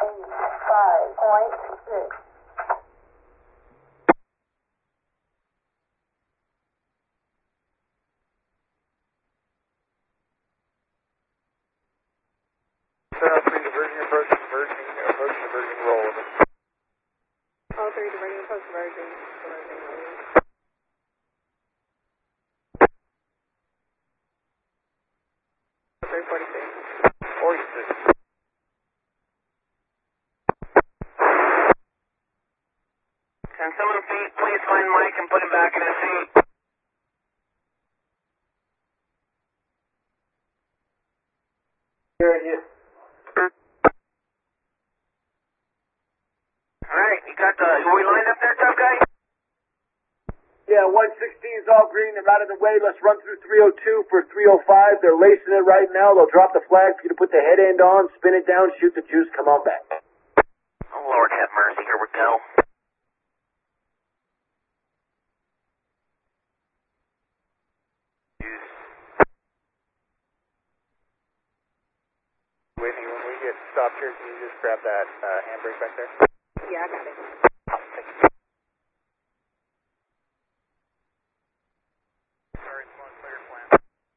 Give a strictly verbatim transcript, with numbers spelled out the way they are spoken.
ninety-five point six. All three diverging, approaching, diverging, approaching, diverging, roll over. All three diverging, approach, diverging, diverging, roll. three forty-six. forty-six. Can someone please, please find Mike and put him back in his seat? Hearing you. Alright, you got the, are we lined up there, tough guy? Yeah, one sixteen is all green. They're out of the way. Let's run through three oh two for three oh five. They're lacing it right now. They'll drop the flag for you to put the head end on, spin it down, shoot the juice, come on back. Oh, Lord have mercy, here we go. Whitney, when we get stopped here, can you just grab that uh, handbrake back there? Yeah, I got it.